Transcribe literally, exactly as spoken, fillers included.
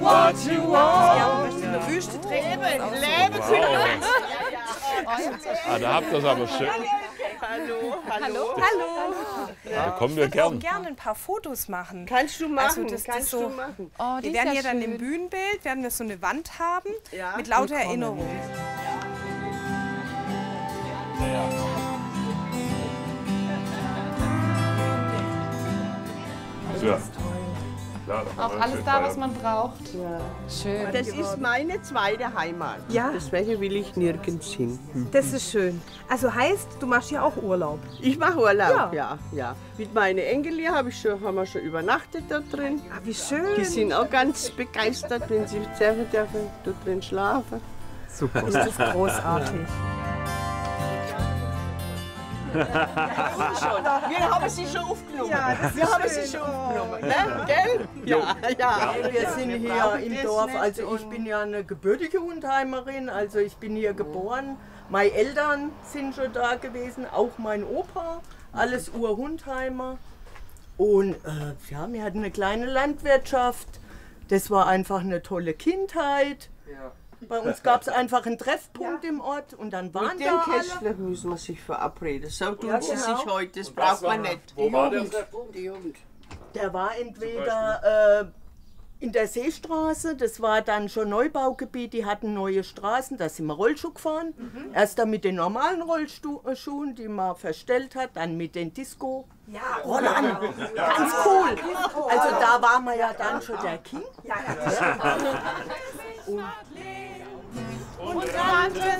What you want. Ja, möchte in der Wüste trinken. Leben für Ah, da habt ihr es aber schön. Hallo, hallo. Hallo. Da kommen wir Ich würde auch gern. gerne ein paar Fotos machen. Kannst du machen, Also das, das kannst so, du machen. Oh, wir werden hier dann im Bühnenbild, werden wir so eine Wand haben Ja, mit lauter willkommen. Erinnerungen. Ja. Klar, da Auch alles da, was man braucht. Ja. Schön. Das ist meine zweite Heimat. Ja. Deswegen will ich nirgends hin. Das ist schön. Also heißt, du machst hier auch Urlaub? Ich mache Urlaub, Ja. ja. ja, Mit meinen Enkeln habe ich schon, haben wir schon übernachtet da drin. Ah, wie schön. Die sind auch ganz begeistert, wenn sie selber dürfen da drin schlafen. Super. Das ist großartig. Wir haben sie schon aufgenommen. Ja, das ist wir haben schön. sie schon aufgenommen, ne? Gell? Ja, ja. Wir sind hier im Dorf, also ich bin ja eine gebürtige Hundheimerin, also ich bin hier geboren. Meine Eltern sind schon da gewesen, auch mein Opa, alles Urhundheimer. Und äh, ja, wir hatten eine kleine Landwirtschaft, das war einfach eine tolle Kindheit. Bei uns gab es einfach einen Treffpunkt im Ort und dann waren Mit dem da alle. Kästler müssen wir sich verabreden. So tun Ja, sie genau. sich heute, das braucht man nicht. Wo war der? Der war entweder äh, in der Seestraße, das war dann schon Neubaugebiet, die hatten neue Straßen, da sind wir Rollschuh gefahren. Mhm. Erst dann mit den normalen Rollschuhen, die man verstellt hat, dann mit den Disco. Ja, Rollern, ganz cool. Also da waren wir ja dann schon der King. ja, ja. Und, und